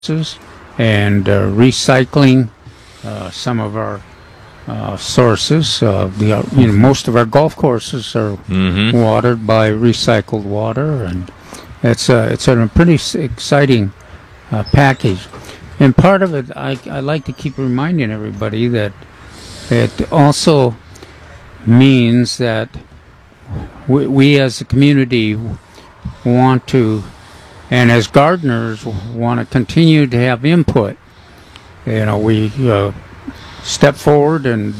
and recycling some of our sources. Most of our golf courses are watered by recycled water, and it's a pretty exciting package. And part of it, I like to keep reminding everybody that it also means that we as a community want to, and as gardeners, want to continue to have input. We step forward and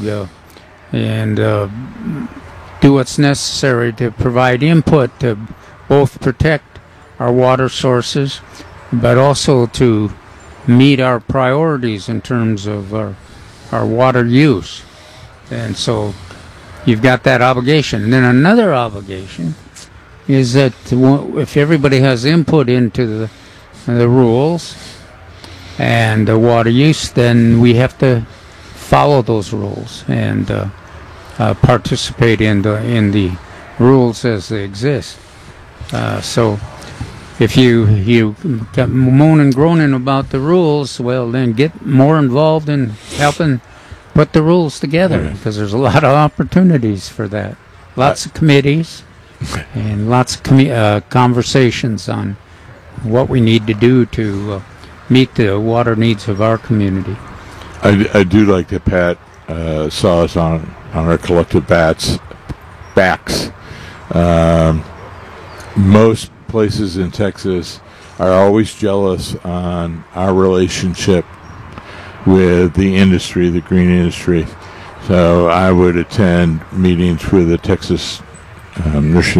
do what's necessary to provide input to both protect our water sources, but also to meet our priorities in terms of our water use. And so you've got that obligation. And then another obligation is that if everybody has input into the rules and the water use, then we have to follow those rules and participate in the rules as they exist. So if you get moaning and groaning about the rules, well, then get more involved in helping put the rules together, because there's a lot of opportunities for that. Lots of committees and lots of conversations on what we need to do to meet the water needs of our community. I do like that Pat saw us on our collective backs. Most places in Texas are always jealous on our relationship with the industry, the green industry. So I would attend meetings with the Texas Nursery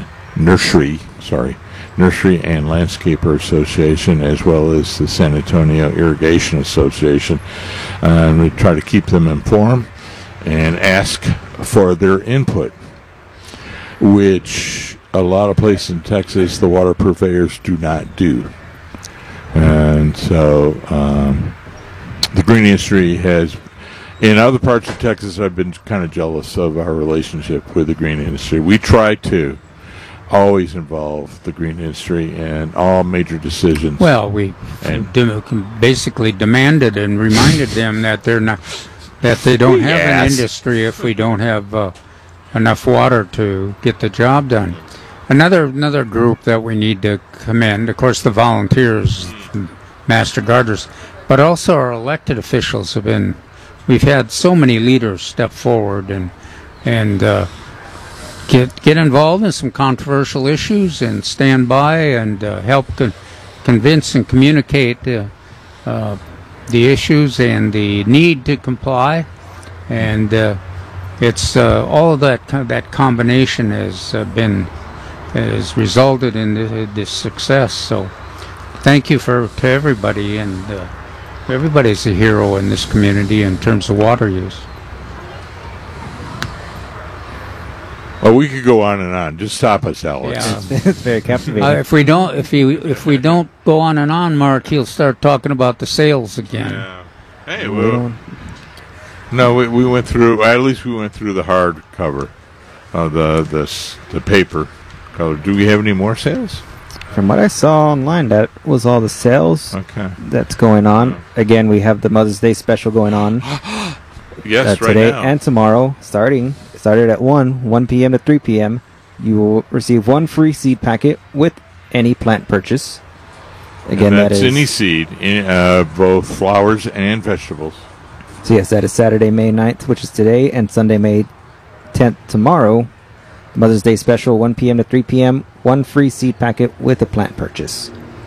and Landscaper Association, as well as the San Antonio Irrigation Association, and we try to keep them informed and ask for their input, which a lot of places in Texas the water purveyors do not do. And so the green industry has, in other parts of Texas, I've been kind of jealous of our relationship with the green industry. We try to always involve the green industry in all major decisions. Well, we basically demanded and reminded them that they don't have an industry if we don't have enough water to get the job done. Another group that we need to commend, of course, the volunteers, master gardeners, but also our elected officials have been. We've had so many leaders step forward and get involved in some controversial issues and stand by and help convince and communicate the issues and the need to comply. And it's all of that combination has resulted in this success. So thank you to everybody, and everybody's a hero in this community in terms of water use. Well, we could go on and on. Just stop us, Alex. Yeah. It's very captivating. If we don't go on and on, Mark, he'll start talking about the sales again. Yeah. Hey, no, we went through. At least we went through the hard cover of the paper cover. Do we have any more sales? From what I saw online, that was all the sales that's going on. Again, we have the Mother's Day special going on. Yes, right today now. And tomorrow, started at 1 p.m. to 3 p.m. You will receive one free seed packet with any plant purchase. Again, that's that is any seed, both flowers and vegetables. So yes, that is Saturday, May 9th, which is today, and Sunday, May 10th, tomorrow. Mother's Day special, 1 p.m. to 3 p.m. One free seed packet with a plant purchase.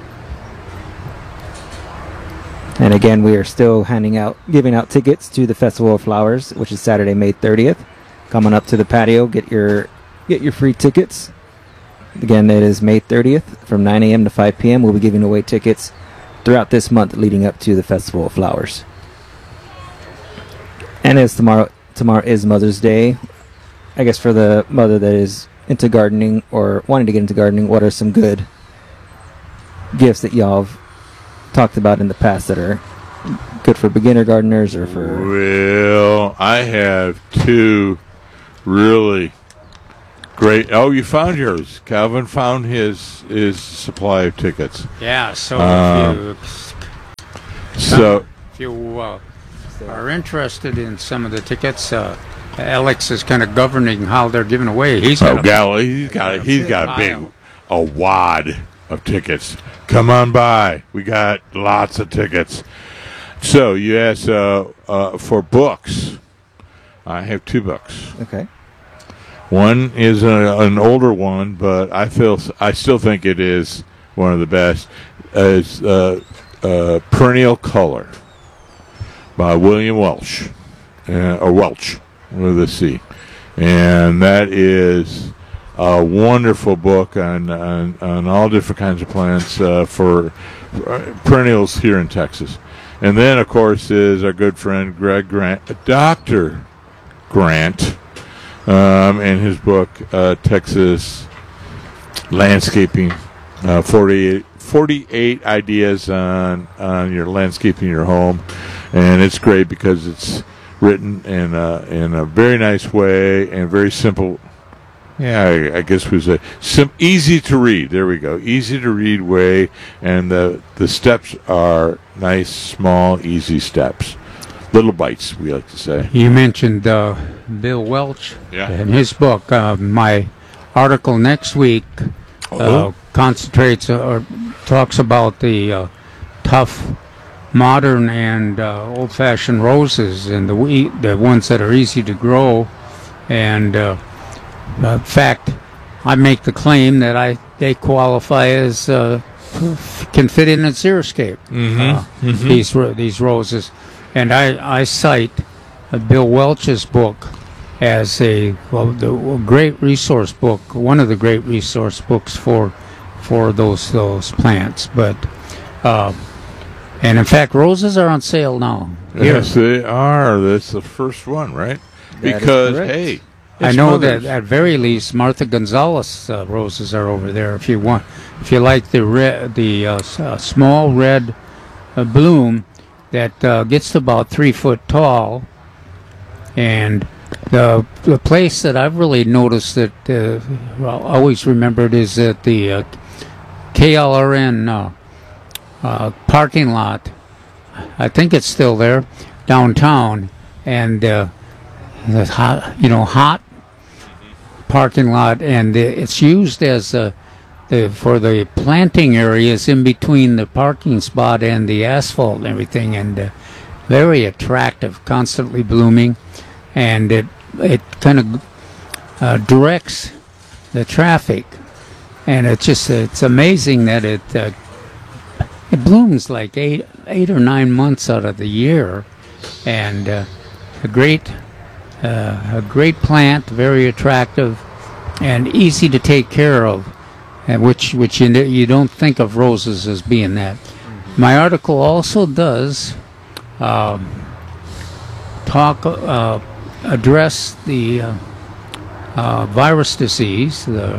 And again, we are still giving out tickets to the Festival of Flowers, which is Saturday, May 30th. Come on up to the patio, get your free tickets. Again, it is May 30th from 9 a.m. to 5 p.m. We'll be giving away tickets throughout this month leading up to the Festival of Flowers. And as tomorrow is Mother's Day, I guess for the mother that is into gardening or wanting to get into gardening, what are some good gifts that y'all have talked about in the past that are good for beginner gardeners or for... Well, I have two really great... Oh, you found yours. Calvin found his supply of tickets. Yeah, so if you So, If you are interested in some of the tickets, Alex is kind of governing how they're given away. He's got Galley, he's got a wad of tickets. Come on by. We got lots of tickets. So you asked for books. I have 2 books. Okay. One is an older one, but I still think it is one of the best. It's Perennial Color by William Welch, or Welch with a C, and that is a wonderful book on all different kinds of plants for perennials here in Texas. And then, of course, is our good friend Greg Grant, Dr. Grant, and his book, Texas Landscaping, 48 ideas on your landscaping your home. And it's great because it's written in a very nice way and very simple. Yeah, I guess we say easy to read. There we go. Easy to read way, and the steps are nice, small, easy steps. Little bites, we like to say. You mentioned Bill Welch Yeah. in his book. My article next week concentrates or talks about the tough, modern, and old-fashioned roses, and the ones that are easy to grow. And in fact, I make the claim that they qualify as can fit in a xeriscape. These roses. And I cite Bill Welch's book as the great resource book, one of the great resource books for those plants. But and in fact, roses are on sale now. Here. Yes, they are. That's the first one, right? That is Because correct. hey, I it's know Mother's. that at very least Martha Gonzalez roses are over there. If you like the small red bloom that gets to about 3 foot tall, and the place that I've really noticed that always remembered is that the KLRN parking lot. I think it's still there downtown, and the hot parking lot, and it's used as for the planting areas in between the parking spot and the asphalt and everything, and very attractive, constantly blooming, and it kind of directs the traffic, and it's amazing that it blooms like eight or 9 months out of the year, and a great plant, very attractive, and easy to take care of, and which you don't think of roses as being that. My article also does address the virus disease, the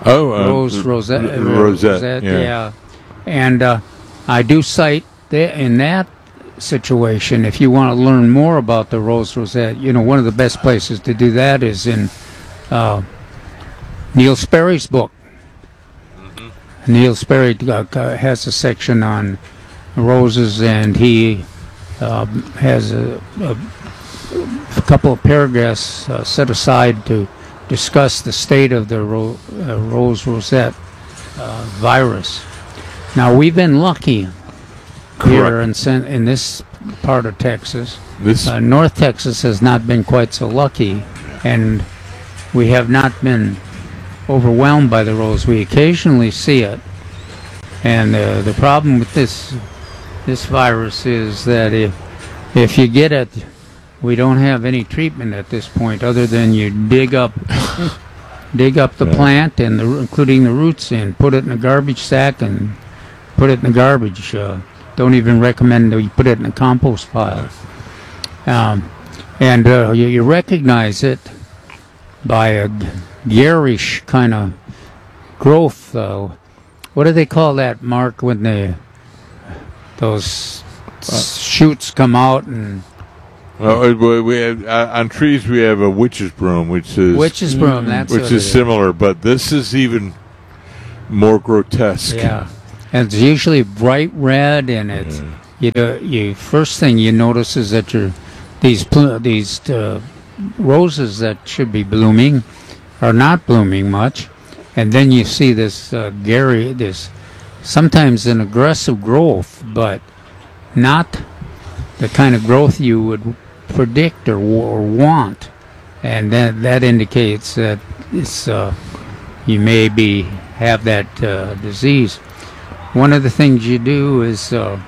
rosette, yeah. And I do cite in that situation, if you want to learn more about the rosette, one of the best places to do that is in Neil Sperry's book. Neil Sperry has a section on roses, and he has a couple of paragraphs set aside to discuss the state of the rosette virus. Now, we've been lucky here in this part of Texas. North Texas has not been quite so lucky, and we have not been overwhelmed by the rose. We occasionally see it, and the problem with this virus is that if you get it, we don't have any treatment at this point other than you dig up the plant and including the roots, and put it in a garbage sack and put it in the garbage. Don't even recommend that you put it in a compost pile. And you recognize it by a garish kind of growth. What do they call that, Mark, when those shoots come out? And we have on trees we have a witch's broom, which is broom. That's which what is similar, but this is even more grotesque. Yeah, and it's usually bright red, and you first thing you notice is that these roses that should be blooming are not blooming much, and then you see this this sometimes an aggressive growth, but not the kind of growth you would predict or want, and that indicates that it's you may have that disease. One of the things you do is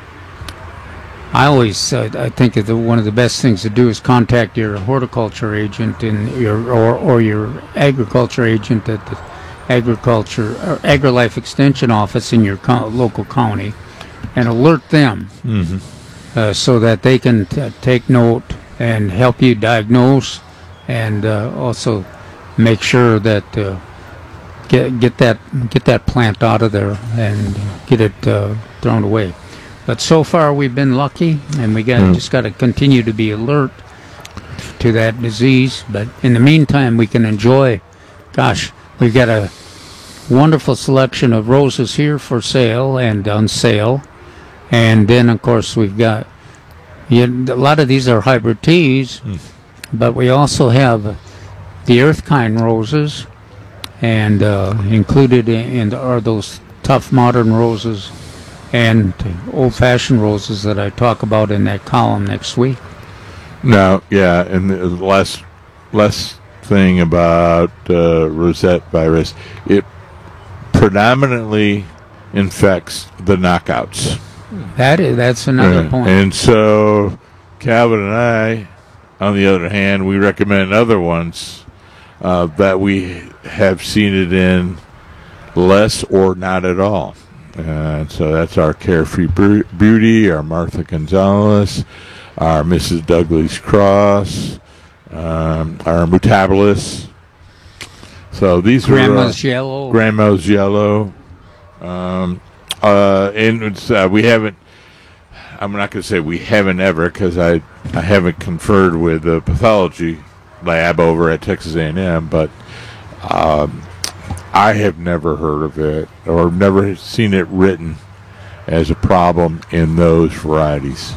I think one of the best things to do is contact your horticulture agent or your agriculture agent at the AgriLife Extension office in your local county, and alert them so that they can take note and help you diagnose, and also make sure that get that plant out of there and get it thrown away. But so far we've been lucky, and we just got to continue to be alert to that disease. But in the meantime, we can enjoy. Gosh, we've got a wonderful selection of roses here for sale and on sale, and then of course we've got a lot of these are hybrid teas, but we also have the Earthkind roses, and included in are those tough modern roses and old-fashioned roses that I talk about in that column next week. Now, yeah, and the last thing about rosette virus, it predominantly infects the knockouts. That's another point. And so Calvin and I, on the other hand, we recommend other ones that we have seen it in less or not at all. And so that's our Carefree Beauty, our Martha Gonzalez, our Mrs. Douglas Cross, our Mutabilis. So these Grandma's Yellow. Grandma's Yellow. And it's, we haven't, I'm not going to say we haven't ever, because I haven't conferred with the pathology lab over at Texas A&M, but I have never heard of it or never seen it written as a problem in those varieties.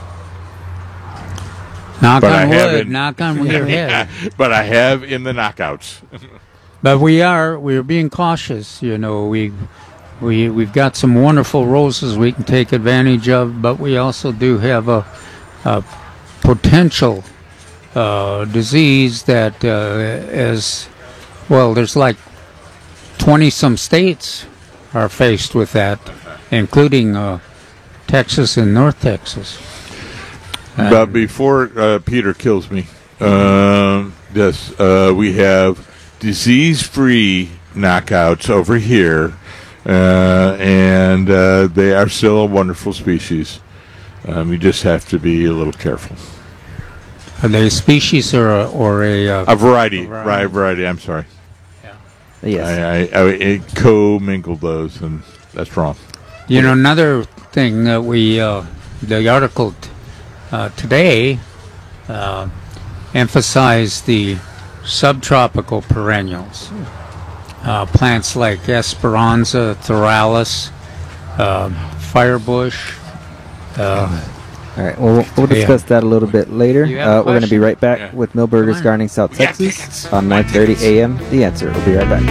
Knock on wood, knock on your head. But I have in the knockouts. But we're being cautious. You know, we've got some wonderful roses we can take advantage of, but we also do have a potential disease that as well. There's like 20-some states are faced with that, including Texas and North Texas. But before Peter kills me, yes, we have disease-free knockouts over here, and they are still a wonderful species. You just have to be a little careful. Are they a species or a variety? Variety. I'm sorry. Yes. I co-mingled those, and that's wrong. You know, another thing that the article today emphasized the subtropical perennials, plants like Esperanza, Thorales, Firebush. All right, well, we'll discuss that a little bit later. We're going to be right back Yeah. with Millburgers Gardening South Texas on 9:30 a.m. The Answer. We'll be right back.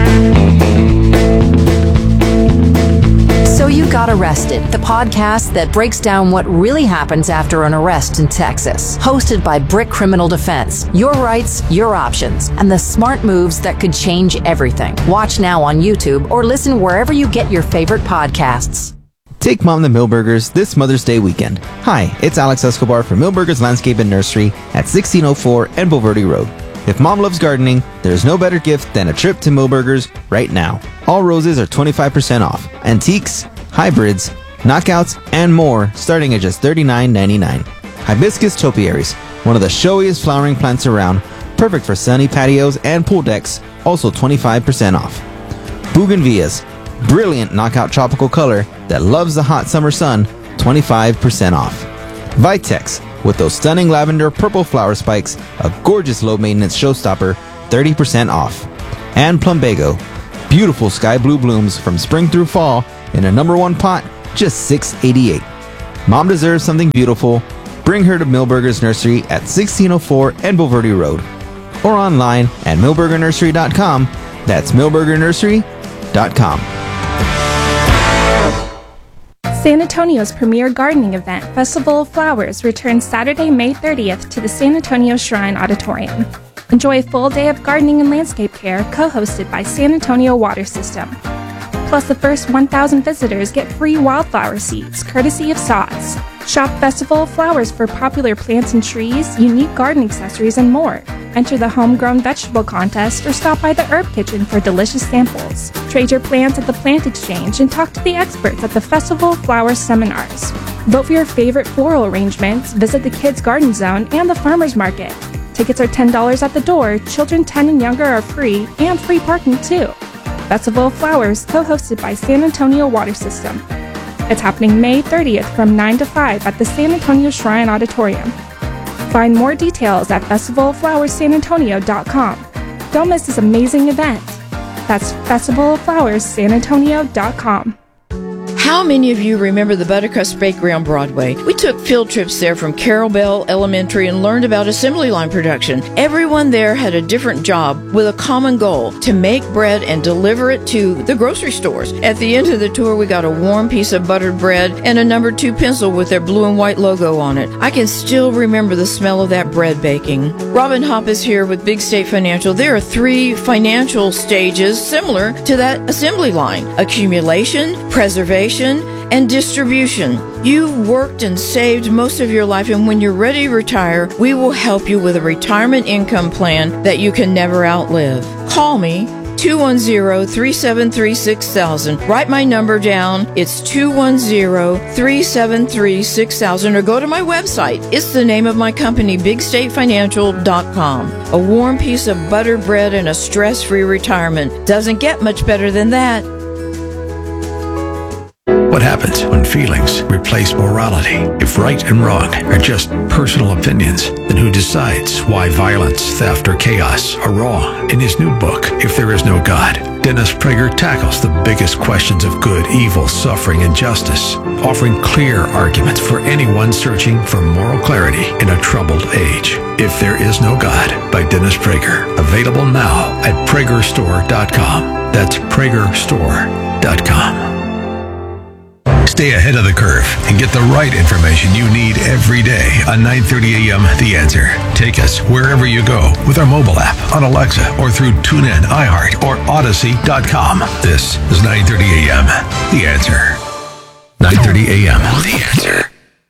So You Got Arrested, the podcast that breaks down what really happens after an arrest in Texas. Hosted by Brick Criminal Defense. Your rights, your options, and the smart moves that could change everything. Watch now on YouTube or listen wherever you get your favorite podcasts. Take Mom to Millburgers this Mother's Day weekend. Hi, it's Alex Escobar from Millburgers Landscape and Nursery at 1604 Envo Verde Road. If Mom loves gardening, there's no better gift than a trip to Millburgers right now. All roses are 25% off. Antiques, hybrids, knockouts, and more starting at just $39.99. Hibiscus topiaries, one of the showiest flowering plants around, perfect for sunny patios and pool decks, also 25% off. Bougainvilleas, brilliant knockout tropical color that loves the hot summer sun, 25% off. Vitex, with those stunning lavender purple flower spikes, a gorgeous low maintenance showstopper, 30% off. And Plumbago, beautiful sky blue blooms from spring through fall in a #1 pot, just $6.88. Mom deserves something beautiful. Bring her to Milberger's Nursery at 1604 and Bulverde Road. Or online at milbergernursery.com. That's milbergernursery.com. San Antonio's premier gardening event, Festival of Flowers, returns Saturday, May 30th to the San Antonio Shrine Auditorium. Enjoy a full day of gardening and landscape care co-hosted by San Antonio Water System. Plus, the first 1,000 visitors get free wildflower seeds, courtesy of Sods. Shop Festival of Flowers for popular plants and trees, unique garden accessories, and more. Enter the homegrown vegetable contest or stop by the herb kitchen for delicious samples. Trade your plants at the Plant Exchange and talk to the experts at the Festival of Flowers seminars. Vote for your favorite floral arrangements, visit the Kids Garden Zone and the Farmers Market. Tickets are $10 at the door, children 10 and younger are free, and free parking too. Festival of Flowers, co-hosted by San Antonio Water System. It's happening May 30th from 9 to 5 at the San Antonio Shrine Auditorium. Find more details at festivaloflowerssanantonio.com. Don't miss this amazing event. That's festivaloflowerssanantonio.com. How many of you remember the Buttercrust Bakery on Broadway? We took field trips there from Carroll Bell Elementary and learned about assembly line production. Everyone there had a different job with a common goal, to make bread and deliver it to the grocery stores. At the end of the tour, we got a warm piece of buttered bread and a number 2 pencil with their blue and white logo on it. I can still remember the smell of that bread baking. Robin Hopp is here with Big State Financial. There are 3 financial stages similar to that assembly line: accumulation, preservation, and distribution. You've worked and saved most of your life, and when you're ready to retire, we will help you with a retirement income plan that you can never outlive. Call me, 210-373-6000. Write my number down. It's 210-373-6000, or go to my website. It's the name of my company, BigStateFinancial.com. A warm piece of buttered bread and a stress-free retirement. Doesn't get much better than that. What happens when feelings replace morality? If right and wrong are just personal opinions, then who decides why violence, theft, or chaos are wrong? In his new book, If There Is No God, Dennis Prager tackles the biggest questions of good, evil, suffering, and justice, offering clear arguments for anyone searching for moral clarity in a troubled age. If There Is No God by Dennis Prager. Available now at PragerStore.com. That's PragerStore.com. Stay ahead of the curve and get the right information you need every day on 9:30 a.m. The Answer. Take us wherever you go with our mobile app, on Alexa, or through TuneIn, iHeart, or Odyssey.com. This is 9:30 a.m. The Answer. 9:30 a.m. The Answer.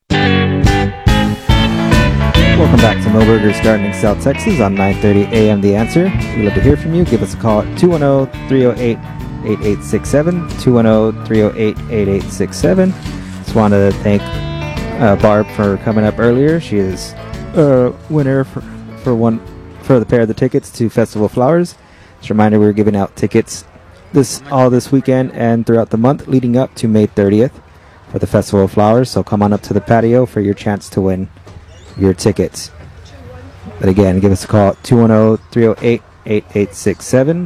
Welcome back to Milberger's Gardening South Texas on 9:30 a.m. The Answer. We'd love to hear from you. Give us a call at 210-308-8867, 210-308-8867. Just want to thank Barb for coming up earlier. She is a winner for the pair of the tickets to Festival of Flowers. Just a reminder, we're giving out tickets this weekend and throughout the month leading up to May 30th for the Festival of Flowers. So come on up to the patio for your chance to win your tickets. But again, give us a call at 210-308-8867,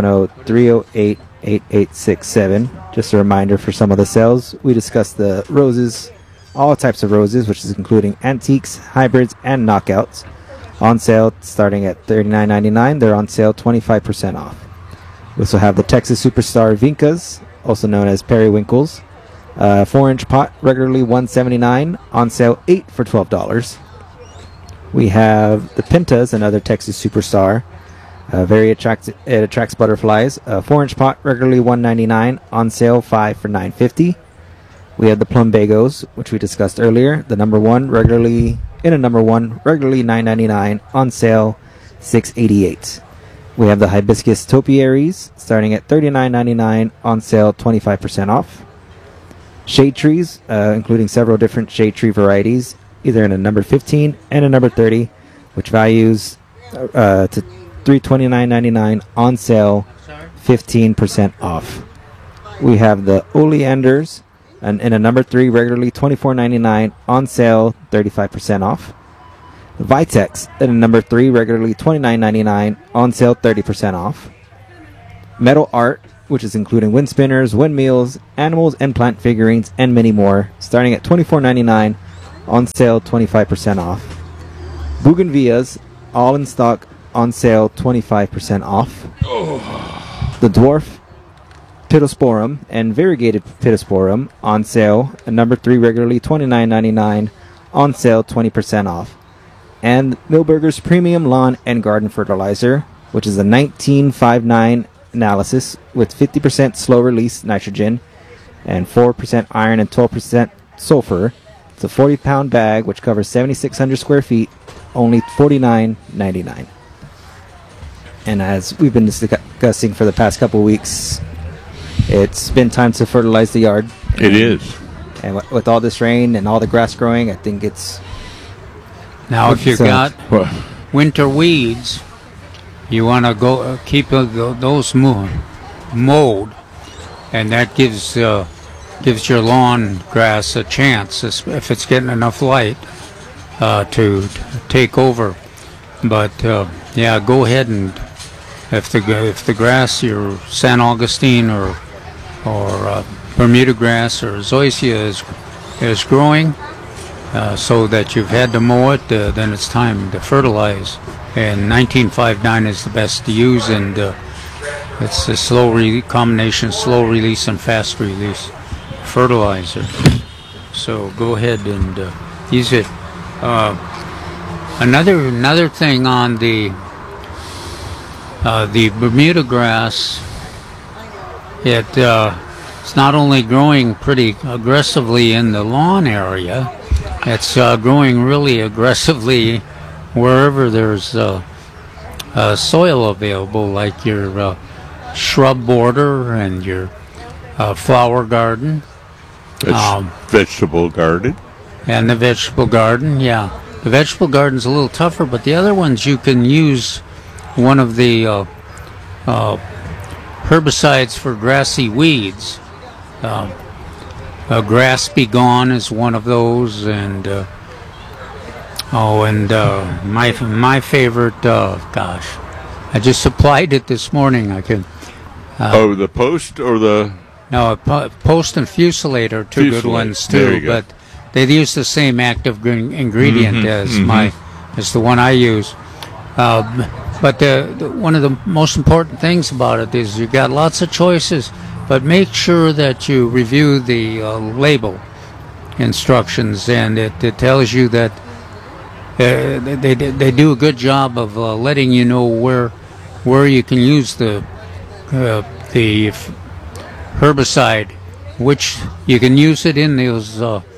210-308-8867. Just a reminder for some of the sales. We discussed the roses, all types of roses, which is including antiques, hybrids, and knockouts. On sale starting at $39.99. They're on sale 25% off. We also have the Texas Superstar Vincas, also known as periwinkles. 4-inch pot, regularly $179, on sale 8 for $12. We have the Pintas, another Texas Superstar. It attracts butterflies. 4-inch pot, regularly $199, on sale 5 for $9.50. We have the Plumbagos, which we discussed earlier. The number one, regularly $9.99, on sale $6.88. We have the Hibiscus Topiaries, starting at $39.99, on sale 25% off. Shade trees, including several different shade tree varieties, either in a number 15 and a number 30, which values to $329.99, on sale 15% off. We have the Oleanders, and in a number 3, regularly $24.99, on sale 35% off. The Vitex, in a number 3, regularly $29.99, on sale 30% off. Metal Art, which is including wind spinners, windmills, animals and plant figurines, and many more, starting at $24.99, on sale 25% off. Bougainvilleas, all in stock, on sale 25% off. The dwarf Pittosporum and variegated Pittosporum on sale, number 3 regularly $29.99, on sale 20% off. And Milberger's Premium Lawn and Garden Fertilizer, which is a 1959 analysis with 50% slow-release nitrogen and 4% iron and 12% sulfur. It's a 40-pound bag, which covers 7,600 square feet, only $49.99. And as we've been discussing for the past couple of weeks, it's been time to fertilize the yard. It is. And with all this rain and all the grass growing, I think it's... Now, if you've got Well, winter weeds, you want to go keep those mowed, and that gives your lawn grass a chance if it's getting enough light to take over. But yeah, go ahead, and if the grass, your San Augustine or Bermuda grass or zoysia is growing, so that you've had to mow it, then it's time to fertilize. And 1959 is the best to use, and it's a combination of slow release and fast release fertilizer. So go ahead and use it. Another thing on the Bermuda grass, it's not only growing pretty aggressively in the lawn area, it's growing really aggressively wherever there's soil available, like your shrub border and your flower garden. Vegetable garden. And the vegetable garden, yeah. The vegetable garden's a little tougher, but the other ones you can use one of the herbicides for grassy weeds. Grass Be Gone is one of those, and my favorite. Gosh, I just applied it this morning. I can. The Post or the? No, Post and Fusilade are two good ones There you too, go. but they use the same active ingredient as the one I use. But one of the most important things about it is you got lots of choices, but make sure that you review the label instructions, and it tells you that they do a good job of letting you know where you can use the herbicide, which you can use it in those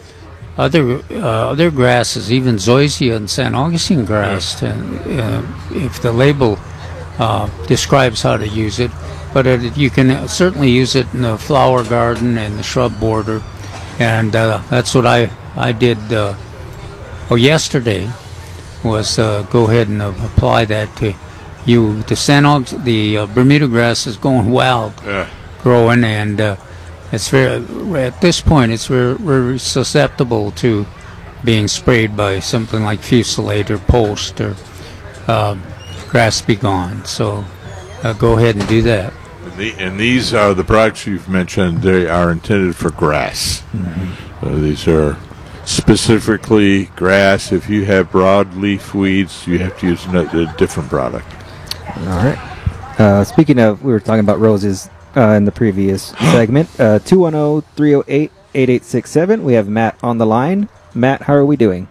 other grasses, even zoysia and San Augustine grass, if the label describes how to use it. But you can certainly use it in the flower garden and the shrub border, and that's what I did yesterday, was go ahead and apply that to you. The Bermuda grass is going wild, growing, and it's at this point it's very susceptible to being sprayed by something like Fusilade or Post or Grass Be Gone. So go ahead and do that. And these are the products you've mentioned. They are intended for grass. These are specifically grass. If you have broadleaf weeds, you have to use a different product. All right. Speaking of, we were talking about roses in the previous segment. 210-308-8867. We have Matt on the line. Matt, how are we doing?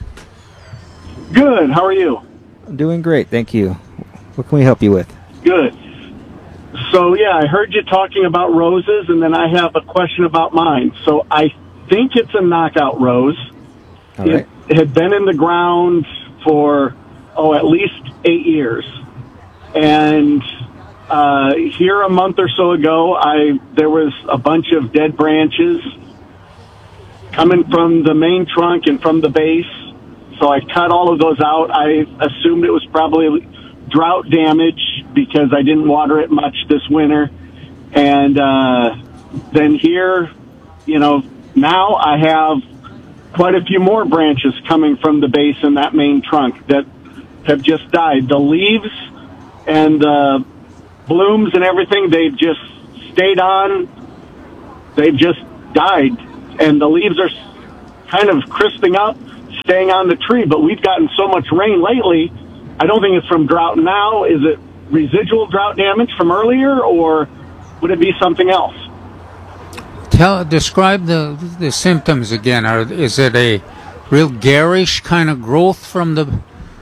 Good. How are you? I'm doing great, thank you. What can we help you with? Good. So, yeah, I heard you talking about roses, and then I have a question about mine. So I think it's a knockout rose. All right. It had been in the ground for, at least 8 years. And here a month or so ago, there was a bunch of dead branches coming from the main trunk and from the base. So I cut all of those out. I assumed it was probably drought damage because I didn't water it much this winter. And then here, now I have quite a few more branches coming from the base and that main trunk that have just died. The leaves and the blooms and everything, they've just stayed on, they've just died. And the leaves are kind of crisping up, staying on the tree. But we've gotten so much rain lately, I don't think it's from drought now. Is it residual drought damage from earlier, or would it be something else? Describe the symptoms again. Is it a real garish kind of growth from the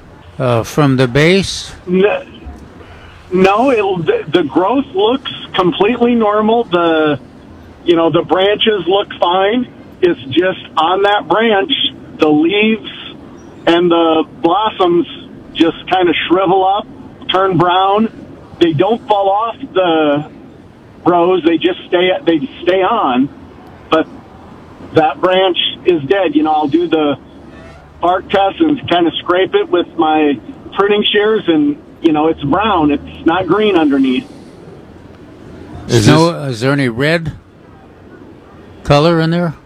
base? No, the growth looks completely normal. The branches look fine. It's just on that branch, the leaves and the blossoms just kind of shrivel up, turn brown. They don't fall off the rows. They just stay on. But that branch is dead. I'll do the bark test and kind of scrape it with my pruning shears, and it's brown. It's not green underneath. Is there any red color in there?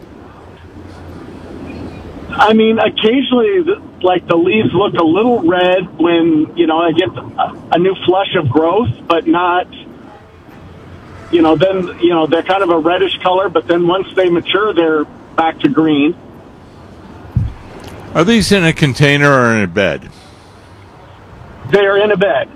I mean, occasionally, the leaves look a little red when, I get a new flush of growth, but not, then, they're kind of a reddish color, but then once they mature, they're back to green. Are these in a container or in a bed? They're in a bed.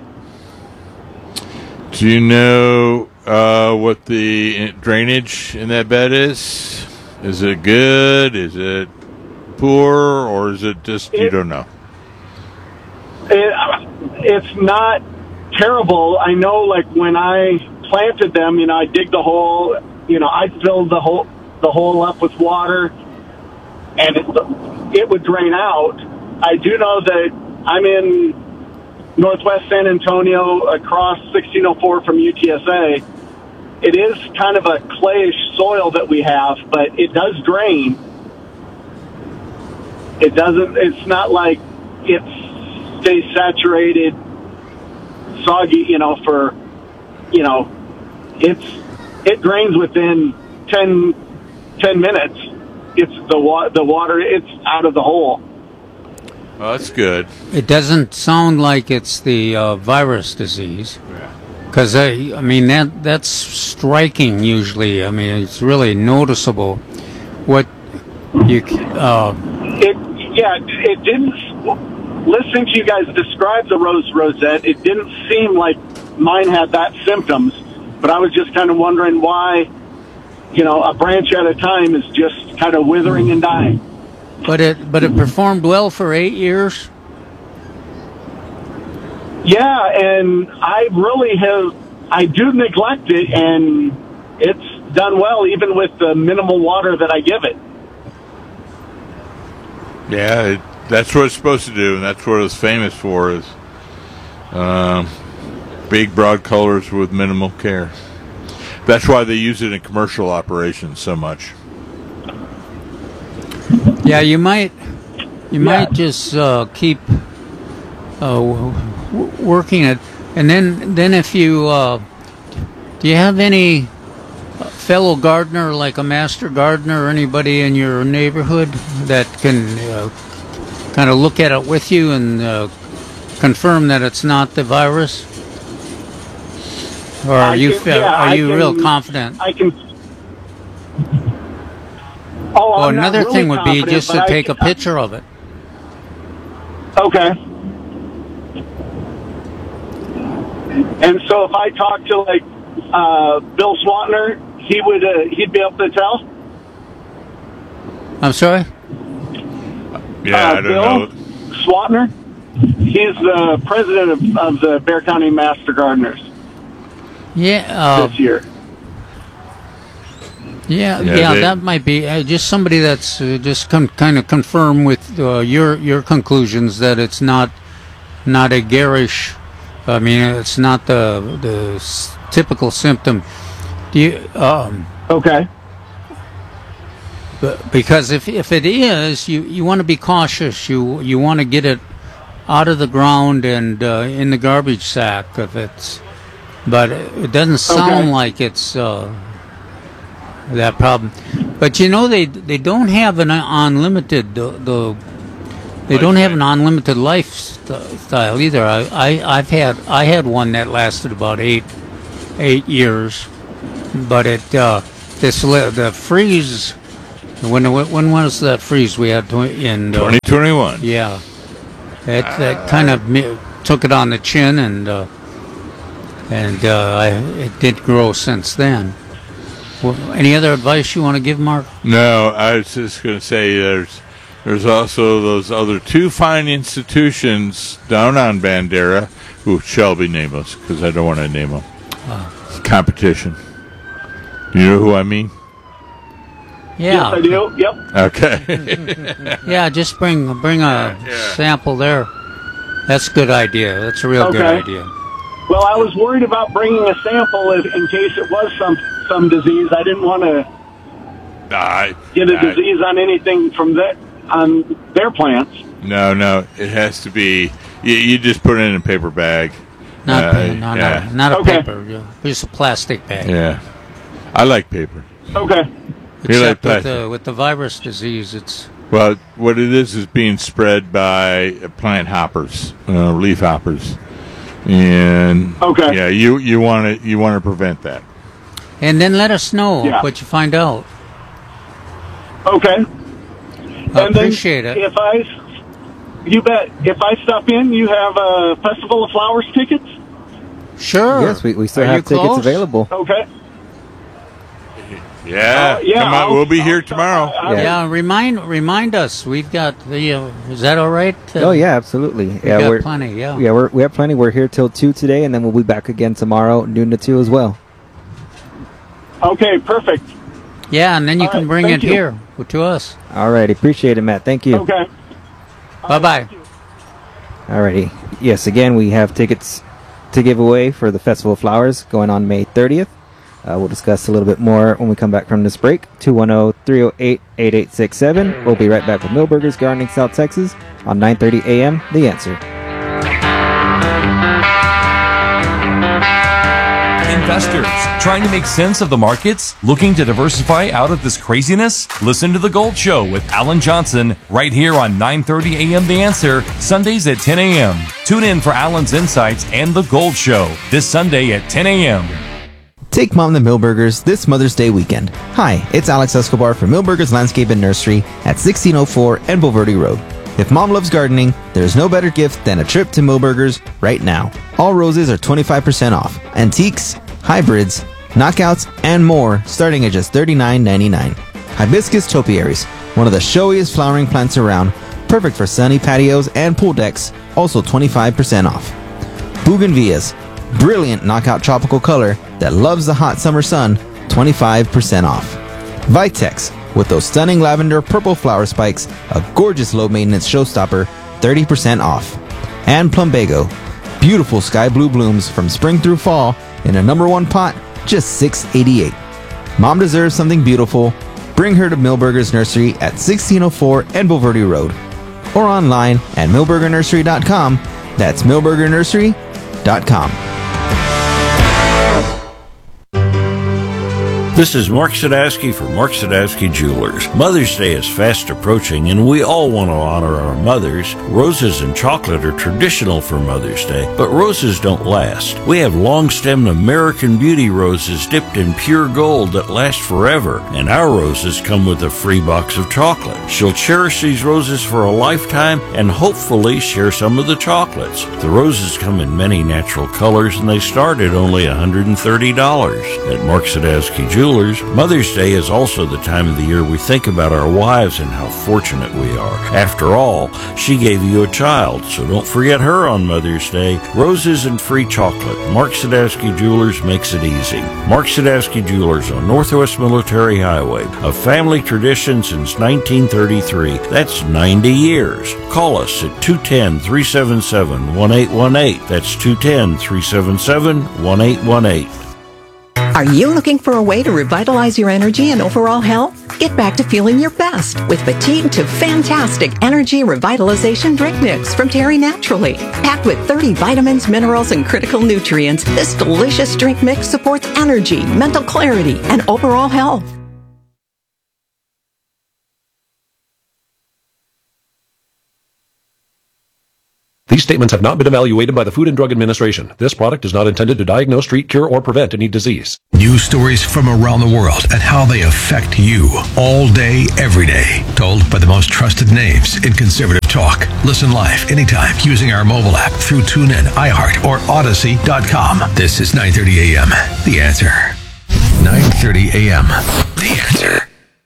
Do you know what the drainage in that bed is? Is it good? Is it poor, or is it just you don't know? It's not terrible. I know, when I planted them, I dig the hole. I filled the hole up with water, and it would drain out. I do know that I'm in northwest San Antonio, across 1604 from UTSA. It is kind of a clayish soil that we have, but it does drain. It's not like it stays saturated, soggy, it drains within 10 minutes. It's the water, it's out of the hole. Well, that's good. It doesn't sound like it's the virus disease. Because, that's striking usually. It's really noticeable. What you... It didn't. Listening to you guys describe the rosette, it didn't seem like mine had that symptoms. But I was just kind of wondering why, a branch at a time is just kind of withering and dying. But it performed well for 8 years. Yeah, and I do neglect it, and it's done well even with the minimal water that I give it. Yeah, that's what it's supposed to do, and that's what it's famous for, is big, broad colors with minimal care. That's why they use it in commercial operations so much. Yeah, you might just keep working it, and then if you do you have any fellow gardener, like a master gardener, or anybody in your neighborhood that can kind of look at it with you and confirm that it's not the virus? Or are you real confident? I can. Another thing would be just to take a picture of it. Okay. And so if I talk to Bill Swatner, he'd be able to tell. I'm sorry? Yeah, I don't know. Swatner, he's the president of the Bexar County Master Gardeners. Yeah. This year. Yeah, that might be just somebody that's just kind of confirm with your conclusions that it's not a garish. It's not the typical symptom. Do you? Okay. Because if it is, you want to be cautious. You want to get it out of the ground and in the garbage sack if it's. But it doesn't sound like it's that problem. But they don't have an unlimited they don't have an unlimited lifestyle either. I had one that lasted about eight years, but the freeze. When was that freeze we had in 2021? Yeah, that kind of took it on the chin, and it did grow since then. Well, any other advice you want to give, Mark? No, I was just going to say there's also those other two fine institutions down on Bandera who shall be nameless because I don't want to name them. Competition. Do you know who I mean? Yeah. Yes, I do. Yep. Okay. Yeah, just bring a sample there. That's a good idea. That's a real good idea. Well, I was worried about bringing a sample in case it was some disease. I didn't want to get a disease on anything from on their plants. No, it has to be. You just put it in a paper bag. Not a paper. Just a plastic bag. Yeah, I like paper. Okay. Except with the virus disease, it's. Well, what it is being spread by plant hoppers, leaf hoppers. And yeah, you want to prevent that. And then let us know what you find out. Okay. I appreciate it. You bet. If I stop in, you have Festival of Flowers tickets? Sure. Yes, we still have tickets available. Okay. Yeah. Come on, we'll be here tomorrow. Remind us. We've got the. Is that all right? Oh yeah, absolutely. Yeah, we're plenty. Yeah. Yeah, we have plenty. We're here till 2 today, and then we'll be back again tomorrow, noon to 2 as well. Okay, perfect. Yeah, and then you can bring it here to us. All right, appreciate it, Matt. Thank you. Okay. Bye-bye. All righty. Yes, again, we have tickets to give away for the Festival of Flowers going on May 30th. We'll discuss a little bit more when we come back from this break. 210-308-8867. We'll be right back with Millburgers Gardening South Texas on 9:30 a.m. The Answer. Investors trying to make sense of the markets? Looking to diversify out of this craziness? Listen to The Gold Show with Alan Johnson right here on 9:30 a.m. The Answer, Sundays at 10 a.m. Tune in for Alan's insights and The Gold Show this Sunday at 10 a.m. Take Mom to Millburgers this Mother's Day weekend. Hi, it's Alex Escobar from Millburgers Landscape and Nursery at 1604 en Bulverde Road. If Mom loves gardening, there's no better gift than a trip to Millburgers right now. All roses are 25% off. Antiques, hybrids, knockouts, and more starting at just $39.99. Hibiscus topiaries, one of the showiest flowering plants around, perfect for sunny patios and pool decks, also 25% off. Bougainvilleas, brilliant knockout tropical color that loves the hot summer sun, 25% off. Vitex, with those stunning lavender purple flower spikes, a gorgeous low maintenance showstopper, 30% off. And Plumbago, beautiful sky blue blooms from spring through fall in a #1 pot, just $6.88. Mom deserves something beautiful. Bring her to Millburgers Nursery at 1604 en Bulverde Road. Or online at millburgernursery.com. That's millburgernursery.com. This is Mark Sadowski for Mark Sadowski Jewelers. Mother's Day is fast approaching, and we all want to honor our mothers. Roses and chocolate are traditional for Mother's Day, but roses don't last. We have long-stemmed American Beauty roses dipped in pure gold that last forever, and our roses come with a free box of chocolate. She'll cherish these roses for a lifetime and hopefully share some of the chocolates. The roses come in many natural colors, and they start at only $130. At Mark Sadowski Jewelers, Mother's Day is also the time of the year we think about our wives and how fortunate we are. After all, she gave you a child, so don't forget her on Mother's Day. Roses and free chocolate. Mark Sadowski Jewelers makes it easy. Mark Sadowski Jewelers on Northwest Military Highway, a family tradition since 1933. That's 90 years. Call us at 210-377-1818. That's 210-377-1818. Are you looking for a way to revitalize your energy and overall health? Get back to feeling your best with Fatigue to Fantastic Energy Revitalization Drink Mix from Terry Naturally. Packed with 30 vitamins, minerals, and critical nutrients, this delicious drink mix supports energy, mental clarity, and overall health. These statements have not been evaluated by the Food and Drug Administration. This product is not intended to diagnose, treat, cure, or prevent any disease. News stories from around the world and how they affect you all day, every day. Told by the most trusted names in conservative talk. Listen live anytime using our mobile app through TuneIn, iHeart, or Odyssey.com. This is 9:30 a.m. The Answer. 9:30 a.m. The Answer.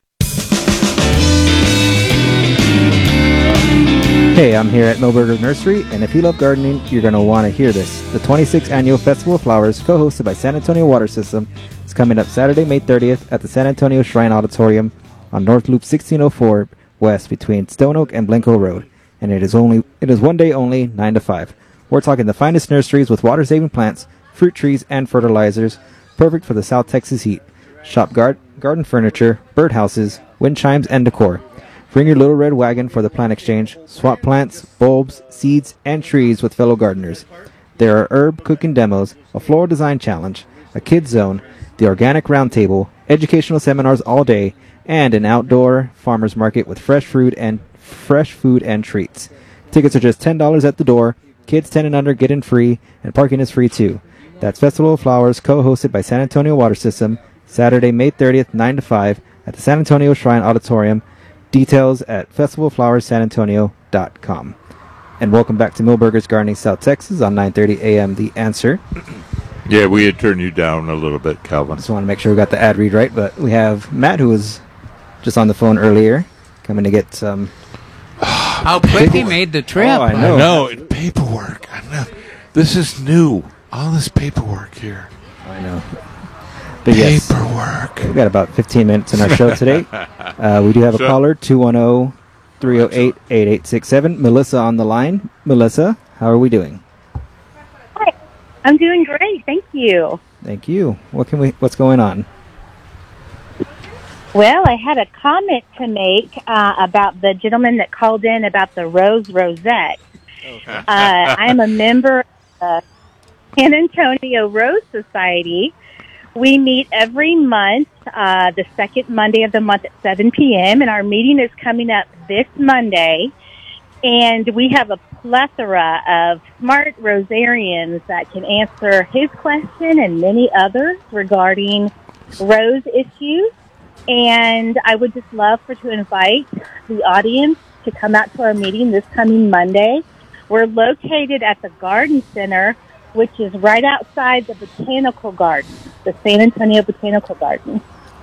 Hey, I'm here at Milberger's Nursery, and if you love gardening, you're going to want to hear this. The 26th Annual Festival of Flowers, co-hosted by San Antonio Water System, is coming up Saturday, May 30th at the San Antonio Shrine Auditorium on North Loop 1604 West between Stone Oak and Blanco Road. And it is one day only, 9 to 5. We're talking the finest nurseries with water-saving plants, fruit trees, and fertilizers, perfect for the South Texas heat. Shop garden furniture, birdhouses, wind chimes, and decor. Bring your little red wagon for the plant exchange. Swap plants, bulbs, seeds, and trees with fellow gardeners. There are herb cooking demos, a floral design challenge, a kids zone, the organic roundtable, educational seminars all day, and an outdoor farmers market with fresh food and treats. Tickets are just $10 at the door. Kids 10 and under get in free, and parking is free too. That's Festival of Flowers, co-hosted by San Antonio Water System, Saturday, May 30th, 9 to 5 at the San Antonio Shrine Auditorium. Details at festivalflowerssanantonio.com. And welcome back to Milberger's Gardening South Texas on 9:30 a.m. The Answer. Yeah, we had turned you down a little bit, Calvin. Just want to make sure we got the ad read right, but we have Matt, who was just on the phone earlier, coming to get some... How quick he made the trip. Oh, I know. No, paperwork. I know. This is new. All this paperwork here. I know. But yes, paperwork. We've got about 15 minutes in our show today. We do have a caller, 210-308-8867. Melissa on the line. Melissa, how are we doing? Hi. I'm doing great. Thank you. Thank you. What's going on? Well, I had a comment to make about the gentleman that called in about the Rose Rosette. Okay. I am a member of the San Antonio Rose Society. We meet every month, the second Monday of the month at 7 p.m., and our meeting is coming up this Monday. And we have a plethora of smart rosarians that can answer his question and many others regarding rose issues. And I would just love to invite the audience to come out to our meeting this coming Monday. We're located at the Garden Center, which is right outside the Botanical Garden, the San Antonio Botanical Garden.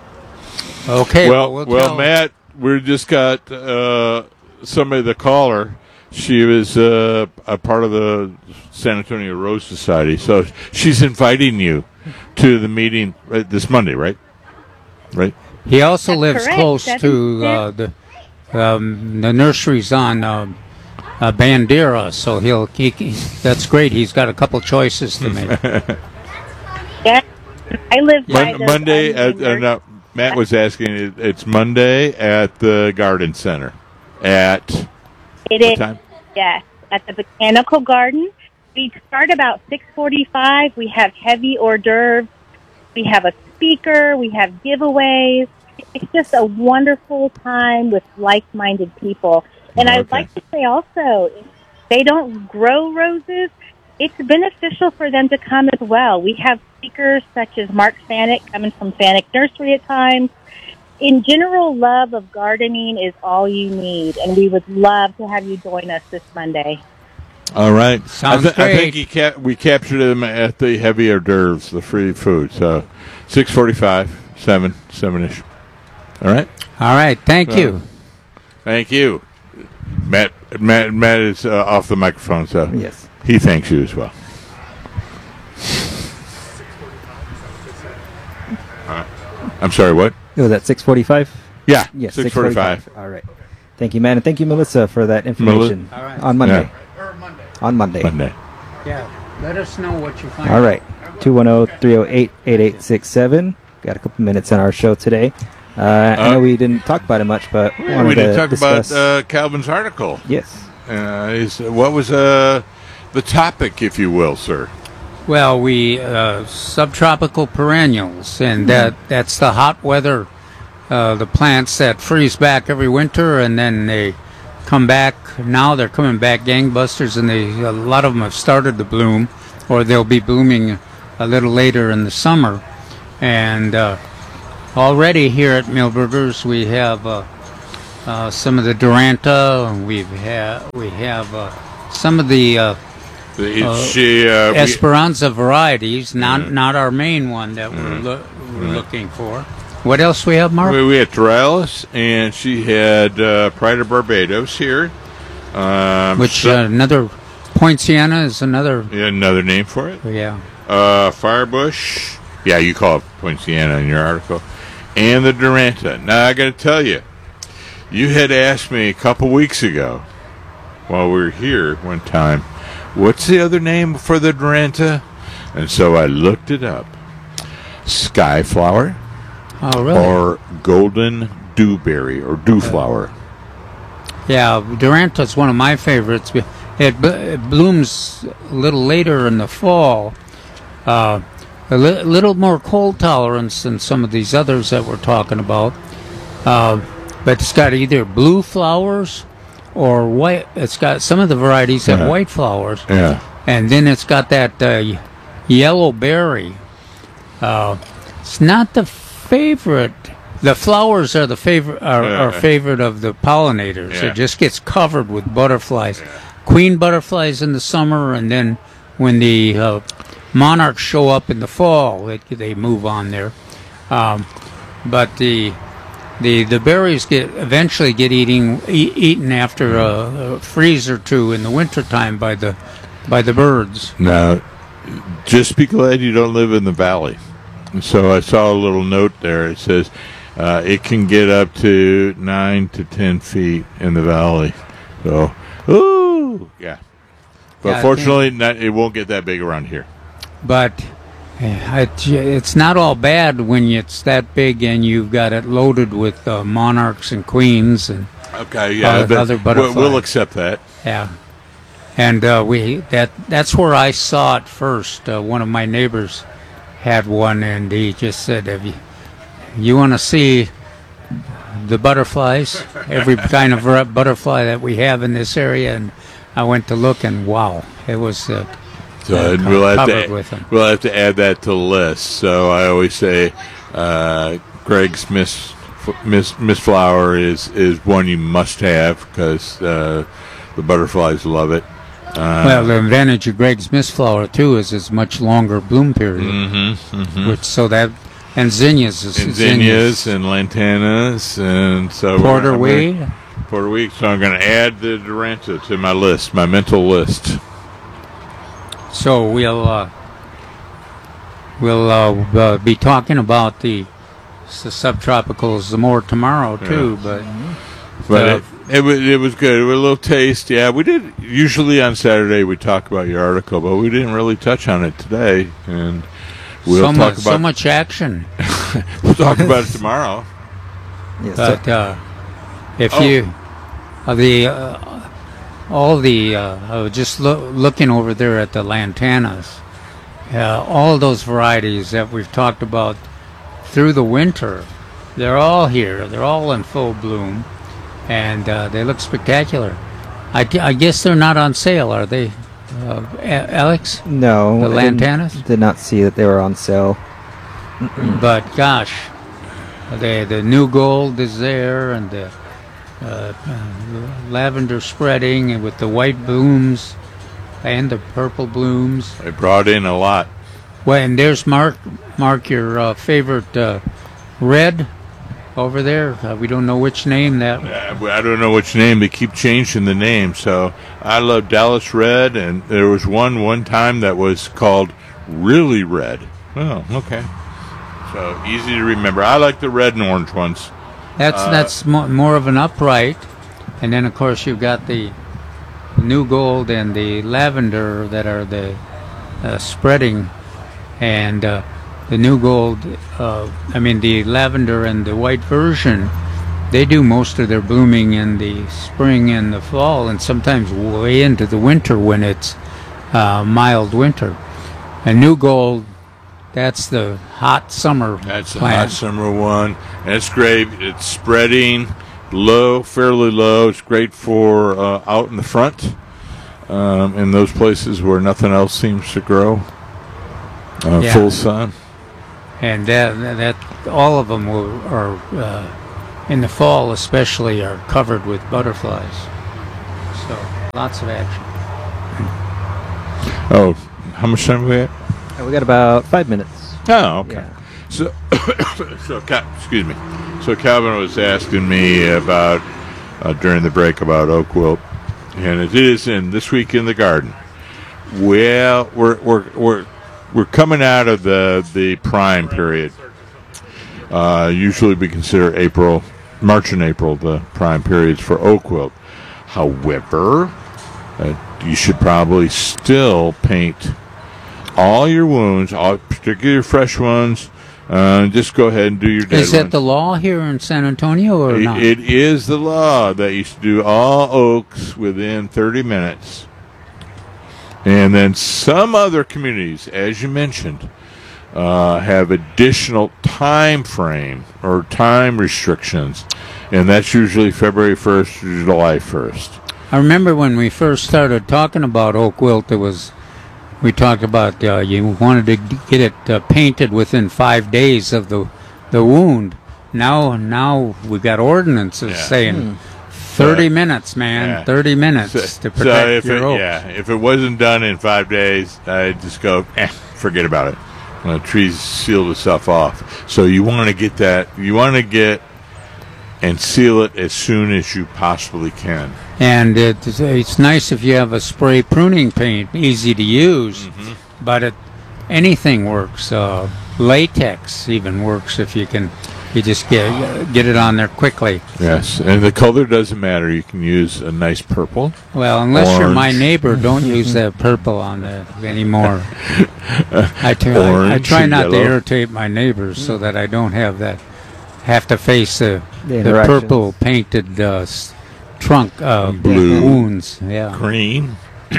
Okay. Well, Matt, we just got somebody, the caller. She was a part of the San Antonio Rose Society, so she's inviting you to the meeting this Monday, right? Right. He also That's lives correct. close to the nurseries on Bandera, so that's great. He's got a couple choices to make. Yeah, I live by those Monday. Matt was asking. It's Monday at the Garden Center. At it what is time? Yes, at the Botanical Garden. We start about 6:45. We have heavy hors d'oeuvres. We have a speaker. We have giveaways. It's just a wonderful time with like-minded people. And I'd like to say also, if they don't grow roses, it's beneficial for them to come as well. We have speakers such as Mark Fanek coming from Fanek Nursery at times. In general, love of gardening is all you need, and we would love to have you join us this Monday. All right. Sounds I great. think we captured him at the heavy hors d'oeuvres, the free food. So 6:45, 7-ish. All right. All right. Thank you. Thank you. Matt is off the microphone, so Yes. he thanks you as well. I'm sorry, what? It was at 6:45? Yeah, Yes, 6:45. All right. Thank you, man. And thank you, Melissa, for that information on Monday. On Monday. Monday. Yeah. Let us know what you find. All right. 210-308-8867. Got a couple minutes in our show today. I know we didn't talk about it much, but we didn't talk about Calvin's article. Yes. What was the topic, if you will, sir? Well, we subtropical perennials, and that's the hot weather, the plants that freeze back every winter, and then they come back now. They're coming back gangbusters, and a lot of them have started to bloom, or they'll be blooming a little later in the summer. And already here at Millburgers, we have some of the Duranta. We have some of the Esperanza varieties, not our main one that we're looking for. What else we have, Mark? We had Tyrellis, and she had Pride of Barbados here. Which another Poinciana is another name for it. Yeah. Firebush. Yeah, you call it Poinciana in your article. And the Duranta. Now, I got to tell you, you had asked me a couple weeks ago while we were here one time, what's the other name for the Duranta? And so I looked it up. Skyflower. Oh, really? Or golden dewberry or dewflower. Yeah, Duranta is one of my favorites. It blooms a little later in the fall. A little more cold tolerance than some of these others that we're talking about. But it's got either blue flowers or white. It's got some of the varieties have white flowers. Yeah. And then it's got that yellow berry. It's not the favorite. The flowers are the favorite. Are favorite of the pollinators. Yeah. It just gets covered with butterflies. Queen butterflies in the summer, and then when the monarchs show up in the fall, they move on there. But the berries eventually get eaten after a freeze or two in the wintertime by the birds. Now, just be glad you don't live in the valley. So I saw a little note there. It says it can get up to 9 to 10 feet in the valley. So, yeah. But fortunately, it won't get that big around here. But it's not all bad when it's that big and you've got it loaded with monarchs and queens and other butterflies. We'll accept that. Yeah. And that's where I saw it first. One of my neighbors had one, and he just said, "If you want to see the butterflies, every kind of butterfly that we have in this area," and I went to look, and wow, it was covered with them. We'll have to add that to the list. So I always say, Greg's Miss Flower is one you must have because the butterflies love it. Well, the advantage of Greg's Miss Flower too is its much longer bloom period. And zinnias and lantanas, and so porterweed. So I'm going to add the Duranta to my list, my mental list. So we'll be talking about the subtropicals more tomorrow too, but it was good. It was a little taste. Yeah, we did. Usually on Saturday we talk about your article, but we didn't really touch on it today, and we'll talk about so much action. We'll talk about it tomorrow. Yes, but if you I was just looking over there at the lantanas, all those varieties that we've talked about through the winter, they're all here. They're all in full bloom. And they look spectacular. I guess they're not on sale, are they, Alex? No. The lantanas? Did not see that they were on sale. But gosh, the new gold is there, and the lavender spreading, and with the white blooms and the purple blooms. They brought in a lot. Well, and there's Mark, your favorite red. Over there, we don't know which name that. I don't know which name. They keep changing the name. So I love Dallas Red, and there was one time that was called Really Red. Oh, okay. So easy to remember. I like the red and orange ones. That's more of an upright, and then of course you've got the new gold and the lavender that are the spreading, and. The new gold, the lavender and the white version, they do most of their blooming in the spring and the fall, and sometimes way into the winter when it's mild winter. And new gold, that's the hot summer That's the plant. hot summer one. And it's great. It's spreading. low, fairly low. It's great for out in the front, in those places where nothing else seems to grow. Full sun. And that all of them are in the fall especially are covered with butterflies. So lots of action. Oh, how much time we have? We got about 5 minutes. Oh, okay. Yeah. So, excuse me. So Calvin was asking me about during the break about oak wilt, and it is in This Week in the Garden. Well, we're coming out of the prime period. Usually we consider March and April the prime periods for oak wilt. However, you should probably still paint all your wounds, particularly your fresh ones. Just go ahead and do your dead ones. Is that the law here in San Antonio or not? It is the law that you should do all oaks within 30 minutes. And then some other communities, as you mentioned, have additional time frame or time restrictions. And that's usually February 1st to July 1st. I remember when we first started talking about oak wilt, we talked about you wanted to get it painted within 5 days of the wound. Now we've got ordinances saying 30 minutes, man, 30 minutes to protect your oaks. If it wasn't done in 5 days, I'd just go, forget about it. The trees sealed itself off. So you want to get that. You want to get and seal it as soon as you possibly can. And it's nice if you have a spray pruning paint, easy to use, but anything works. Latex even works if you just get it on there quickly. Yes, and the color doesn't matter. You can use a nice purple. Well, unless orange. you're my neighbor, don't use that purple on there anymore. I try not to irritate my neighbors so that I don't have to face the purple painted trunk blue wounds. Yeah, green.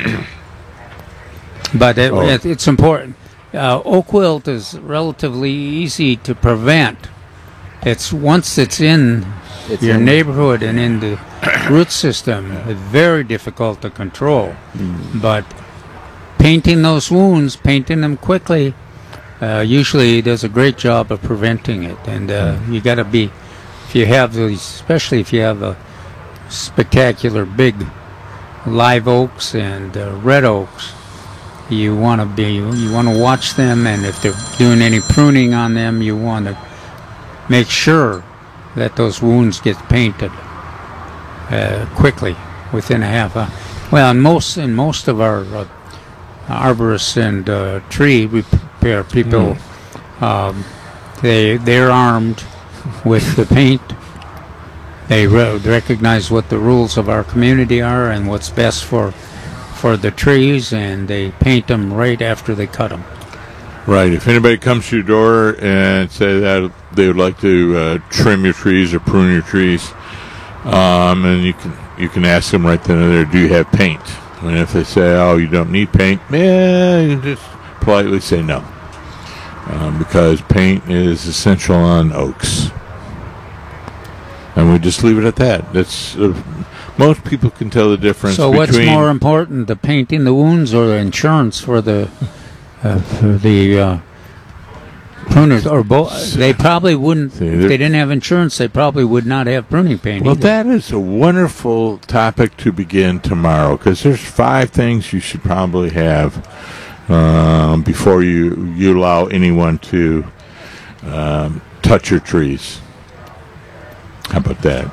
But it's important. Oak wilt is relatively easy to prevent. Once it's in your neighborhood and in the root system, it's very difficult to control. But painting those wounds, painting them quickly, usually does a great job of preventing it. And you got to be, especially if you have a spectacular big live oaks and red oaks, you want to watch them, and if they're doing any pruning on them, you want to make sure that those wounds get painted quickly, within a half hour. Well, in most of our arborists and tree repair people, they're armed with the paint. They recognize what the rules of our community are and what's best for the trees, and they paint them right after they cut them. Right. If anybody comes to your door and say that they would like to trim your trees or prune your trees, and you can ask them right then and there, do you have paint? And if they say, oh, you don't need paint, you can just politely say no, because paint is essential on oaks. And we just leave it at that. That's most people can tell the difference. So what's more important, the painting the wounds or the insurance for the pruners, or both? They probably wouldn't. If they didn't have insurance, they probably would not have pruning paint. Well, that is a wonderful topic to begin tomorrow, because there's 5 things you should probably have before you allow anyone to touch your trees. How about that?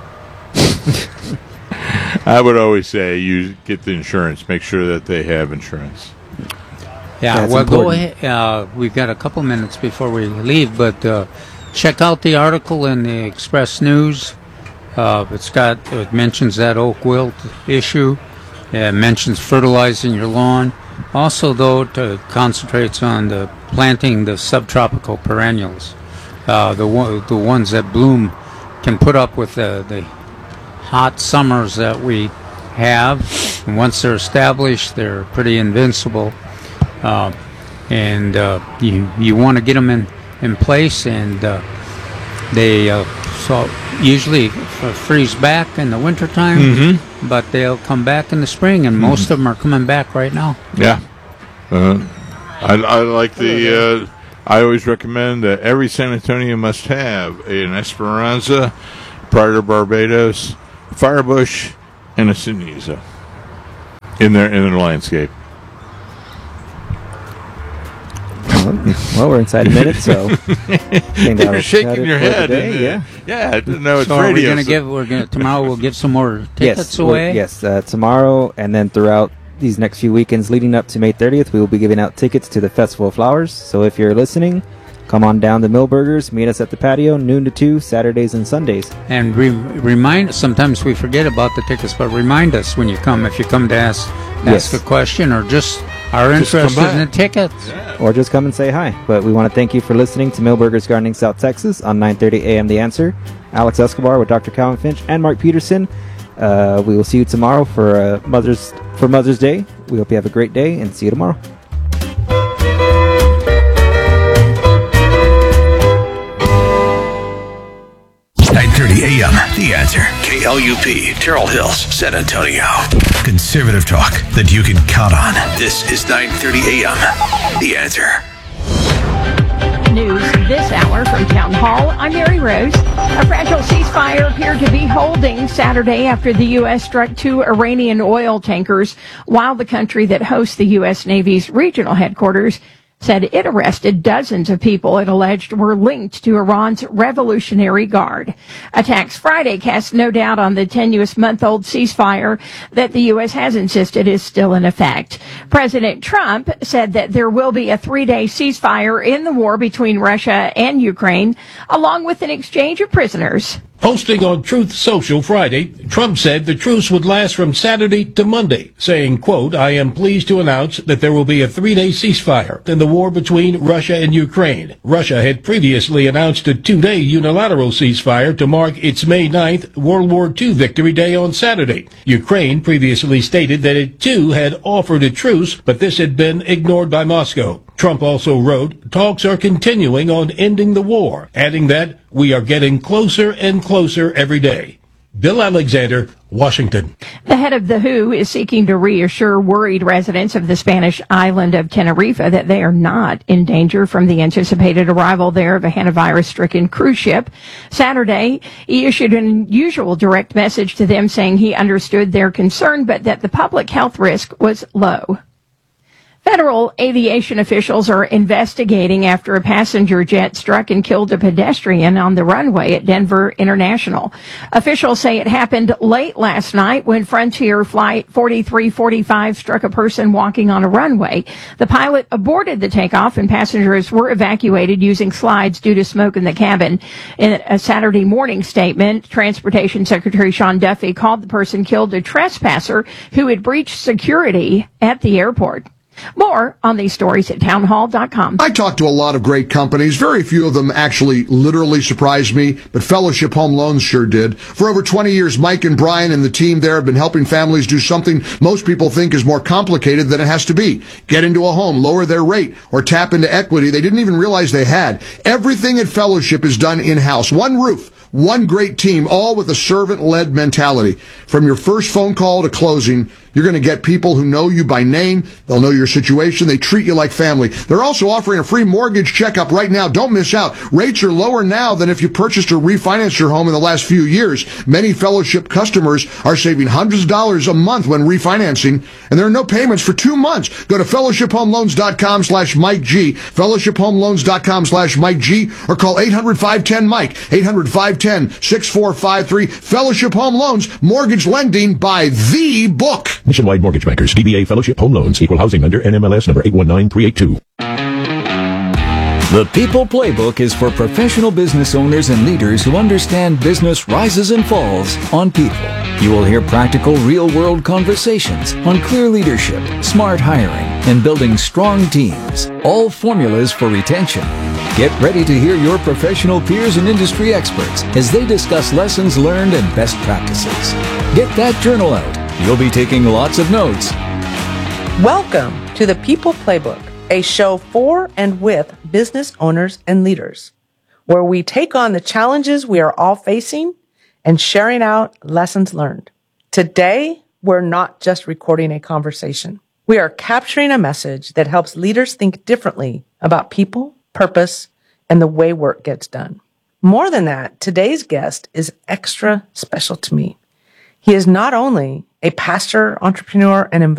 I would always say you get the insurance. Make sure that they have insurance. Yeah, well, go ahead. We've got a couple minutes before we leave, but check out the article in the Express News. It mentions that oak wilt issue. It mentions fertilizing your lawn. Also, though, it concentrates on planting the subtropical perennials, the ones that bloom, can put up with the hot summers that we have. And once they're established, they're pretty invincible. And you want to get them in place, and usually freeze back in the wintertime, but they'll come back in the spring, and most of them are coming back right now. Yeah. I like the... I always recommend that every San Antonio must have an Esperanza, prior to Barbados, Firebush, and a Cenizo in their landscape. Well, we're inside a minute, so you're shaking your head. Yeah. No, it's so radio. Tomorrow we'll give some more tickets away. Yes, tomorrow, and then throughout these next few weekends leading up to May 30th, we will be giving out tickets to the Festival of Flowers. So if you're listening, come on down to Millburgers, meet us at the patio, noon to 2, Saturdays and Sundays. And remind, sometimes we forget about the tickets, but remind us when you come, if you come to ask a question or just are interested in the tickets. Yeah. Or just come and say hi. But we want to thank you for listening to Millburgers Gardening South Texas on 9:30 a.m. The Answer. Alex Escobar with Dr. Calvin Finch and Mark Peterson. We will see you tomorrow for Mother's Day. We hope you have a great day and see you tomorrow. AM, The Answer. KLUP, Terrell Hills, San Antonio. Conservative talk that you can count on. This is 9:30 AM, The Answer. News this hour from Town Hall. I'm Mary Rose. A fragile ceasefire appeared to be holding Saturday after the U.S. struck 2 Iranian oil tankers, while the country that hosts the U.S. Navy's regional headquarters said it arrested dozens of people it alleged were linked to Iran's Revolutionary Guard. Attacks Friday cast no doubt on the tenuous month-old ceasefire that the U.S. has insisted is still in effect. President Trump said that there will be a 3-day ceasefire in the war between Russia and Ukraine, along with an exchange of prisoners. Posting on Truth Social Friday, Trump said the truce would last from Saturday to Monday, saying, quote, "I am pleased to announce that there will be a 3-day ceasefire in the war between Russia and Ukraine." Russia had previously announced a 2-day unilateral ceasefire to mark its May 9th World War II Victory Day on Saturday. Ukraine previously stated that it too had offered a truce, but this had been ignored by Moscow. Trump also wrote, "Talks are continuing on ending the war," adding that we are getting closer and closer every day. Bill Alexander, Washington. The head of the WHO is seeking to reassure worried residents of the Spanish island of Tenerife that they are not in danger from the anticipated arrival there of a hantavirus-stricken cruise ship. Saturday, he issued an unusual direct message to them saying he understood their concern, but that the public health risk was low. Federal aviation officials are investigating after a passenger jet struck and killed a pedestrian on the runway at Denver International. Officials say it happened late last night when Frontier Flight 4345 struck a person walking on a runway. The pilot aborted the takeoff and passengers were evacuated using slides due to smoke in the cabin. In a Saturday morning statement, Transportation Secretary Sean Duffy called the person killed a trespasser who had breached security at the airport. More on these stories at townhall.com. I talked to a lot of great companies. Very few of them actually literally surprised me, but Fellowship Home Loans sure did. For over 20 years, Mike and Brian and the team there have been helping families do something most people think is more complicated than it has to be. Get into a home, lower their rate, or tap into equity they didn't even realize they had. Everything at Fellowship is done in-house. One roof. One great team, all with a servant-led mentality. From your first phone call to closing, you're going to get people who know you by name. They'll know your situation. They treat you like family. They're also offering a free mortgage checkup right now. Don't miss out. Rates are lower now than if you purchased or refinanced your home in the last few years. Many Fellowship customers are saving hundreds of dollars a month when refinancing, and there are no payments for 2 months. Go to fellowshiphomeloans.com/Mike G, fellowshiphomeloans.com/Mike G, or call 800-510-MIKE, 800-510-6453. Fellowship Home Loans, mortgage lending by the book. Nationwide Mortgage Bankers, DBA Fellowship Home Loans, Equal Housing Lender, NMLS number 819382. The People Playbook is for professional business owners and leaders who understand business rises and falls on people. You will hear practical, real-world conversations on clear leadership, smart hiring, and building strong teams. All formulas for retention. Get ready to hear your professional peers and industry experts as they discuss lessons learned and best practices. Get that journal out. You'll be taking lots of notes. Welcome to the People Playbook, a show for and with business owners and leaders, where we take on the challenges we are all facing and sharing out lessons learned. Today, we're not just recording a conversation. We are capturing a message that helps leaders think differently about people, purpose, and the way work gets done. More than that, today's guest is extra special to me. He is not only a pastor, entrepreneur, and